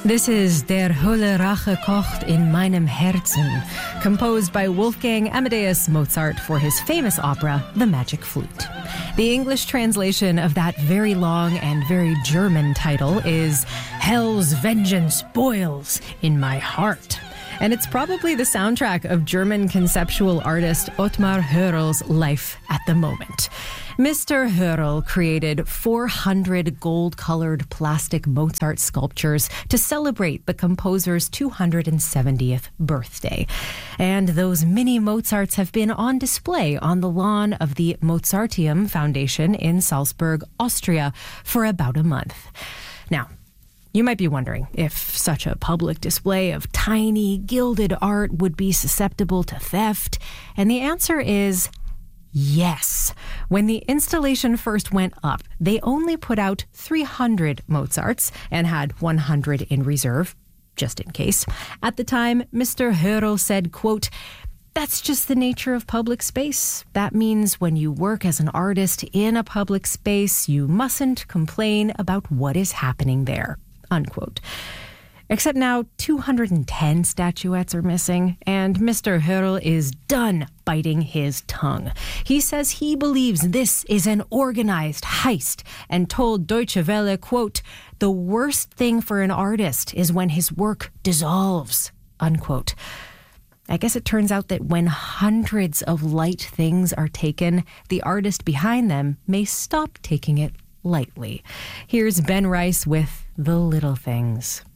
This is Der Hölle Rache kocht in meinem Herzen, composed by Wolfgang Amadeus Mozart for his famous opera, The Magic Flute. The English translation of that very long and very German title is Hell's Vengeance Boils in My Heart. And it's probably the soundtrack of German conceptual artist Ottmar Hörl's life at the moment. Mr. Hörl created 400 gold-colored plastic Mozart sculptures to celebrate the composer's 270th birthday. And those mini Mozarts have been on display on the lawn of the Mozarteum Foundation in Salzburg, Austria, for about a month. Now, you might be wondering if such a public display of tiny, gilded art would be susceptible to theft. And the answer is yes. When the installation first went up, they only put out 300 Mozarts and had 100 in reserve, just in case. At the time, Mr. Hörl said, quote, "That's just the nature of public space. That means when you work as an artist in a public space, you mustn't complain about what is happening there." Unquote. Except now 210 statuettes are missing, and Mr. Hörl is done biting his tongue. He says he believes this is an organized heist and told Deutsche Welle, quote, "The worst thing for an artist is when his work dissolves," unquote. I guess it turns out that when hundreds of light things are taken, the artist behind them may stop taking it lightly. Here's Ben Rice with The Little Things.